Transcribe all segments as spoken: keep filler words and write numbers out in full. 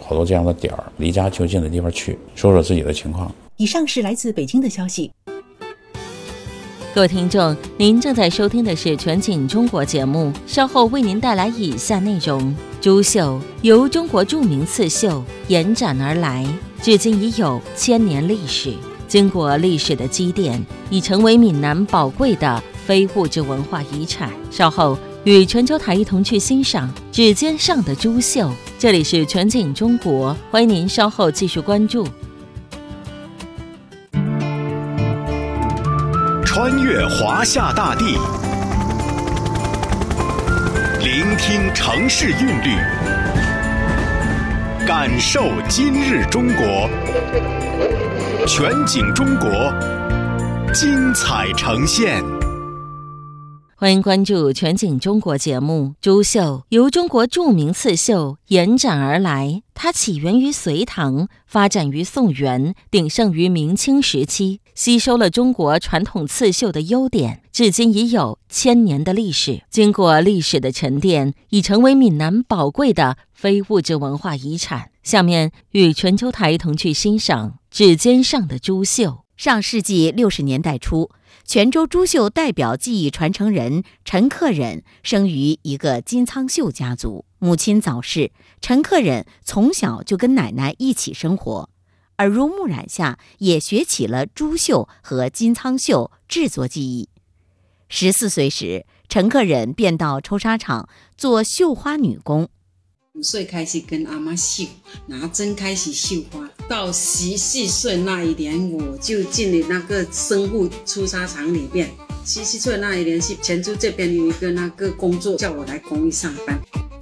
好多这样的点儿，离家就近的地方去，说说自己的情况。 以上是来自北京的消息。 各位听众，您正在收听的是全景中国节目，稍后为您带来以下内容。珠绣由中国著名刺绣延展而来，至今已有千年历史，经过历史的积淀，已成为闽南宝贵的非物质文化遗产。稍后与全球台一同去欣赏指尖上的珠绣。这里是全景中国，欢迎您稍后继续关注。 穿越华夏大地，聆听城市韵律，感受今日中国。全景中国，精彩呈现。 欢迎关注全景中国节目。珠绣由中国著名刺绣延展而来，它起源于隋唐，发展于宋元，鼎盛于明清时期，吸收了中国传统刺绣的优点，至今已有千年的历史。经过历史的沉淀，已成为闽南宝贵的非物质文化遗产。下面与全球台一同去欣赏指尖上的珠绣。 上世纪六十年代初，泉州珠绣代表技艺传承人陈克忍生于一个金仓绣家族，母亲早逝，陈克忍从小就跟奶奶一起生活，耳濡目染下也学起了珠绣和金仓绣制作技艺。十四岁时，陈克忍便到抽纱厂做绣花女工。 五岁开始跟阿妈绣，拿针开始绣花，到十四岁那一年，我就进了那个生户出纱厂里面。十四岁那一年是泉州这边有一个那个工作，叫我来工艺上班。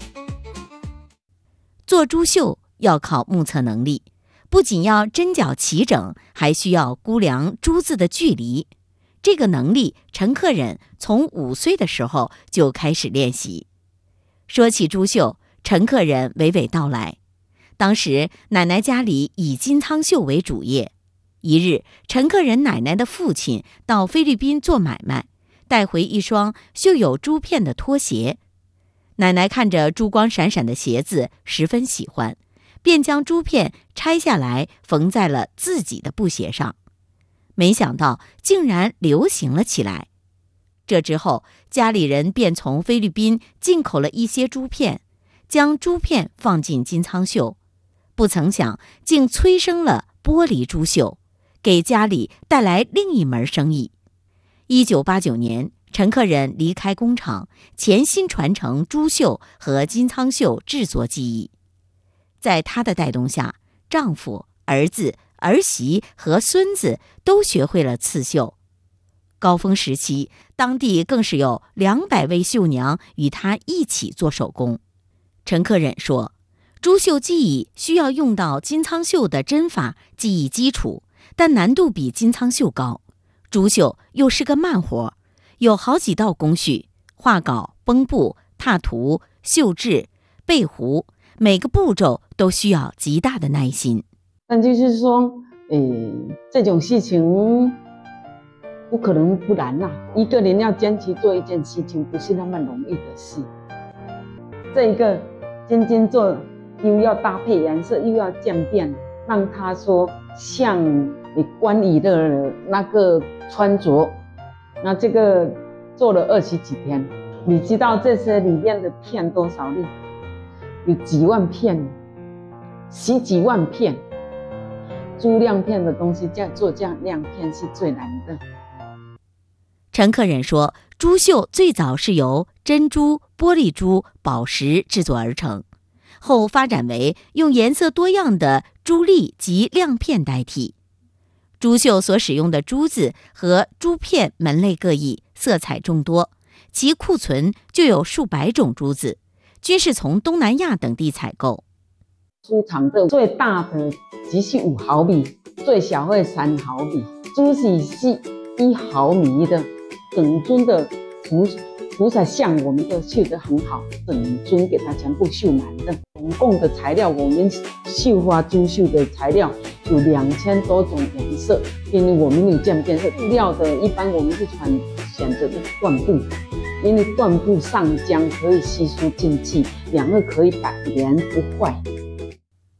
做珠绣要靠目测能力，不仅要针脚齐整，还需要估量珠子的距离。这个能力，陈克忍从五岁的时候就开始练习。说起珠绣，陈克忍娓娓道来，当时奶奶家里以金仓绣为主业。一日，陈克忍奶奶的父亲到菲律宾做买卖，带回一双绣有珠片的拖鞋。奶奶看着珠光闪闪的鞋子，十分喜欢，便将珠片拆下来缝在了自己的布鞋上。没想到竟然流行了起来。这之后，家里人便从菲律宾进口了一些珠片，将珠片放进金仓绣，不曾想竟催生了玻璃珠绣，给家里带来另一门生意。一九八九年，陈克忍离开工厂，潜心传承珠绣和金仓绣制作技艺。在她的带动下，丈夫、儿子、儿媳和孙子都学会了刺绣。高峰时期，当地更是有两百位绣娘与她一起做手工。陈克忍说，珠绣技艺需要用到金仓绣的针法技艺基础，但难度比金仓绣高。珠绣又是个慢活，有好几道工序，画稿、绷布、拓图、绣制、背弧，每个步骤都需要极大的耐心。 但就是说，诶，这种事情不可能不难啦、啊。一个人要坚持做一件事情，不是那么容易的事。这一个尖尖做，又要搭配颜色，又要渐变，让它说像你关羽的那个穿着。那这个做了二十几天，你知道这些里面的片多少粒？有几万片，十几万片。珠亮片的东西，这样做这样亮片是最难的。 陈克忍说，珠绣最早是由珍珠、玻璃珠、宝石制作而成，后发展为用颜色多样的珠粒及亮片代替。珠绣所使用的珠子和珠片门类各异，色彩众多，其库存就有数百种珠子，均是从东南亚等地采购。 珠厂的最大的只是五毫米，最小会三毫米，珠子是一毫米的，整尊的菩菩萨像我们都绣得很好，整尊给它全部绣满的。总共的材料，我们绣花珠绣的材料有两千多种颜色，因为我们有渐变色。布料的一般我们是选选择的缎布，因为缎布上浆可以吸收进去，两个可以百年不坏。